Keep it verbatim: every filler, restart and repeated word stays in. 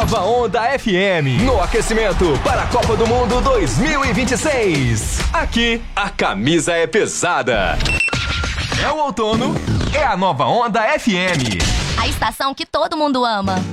Nova Onda F M, no aquecimento para a Copa do Mundo dois mil e vinte e seis. Aqui, a camisa é pesada. É o outono, é a Nova Onda F M. A estação que todo mundo ama.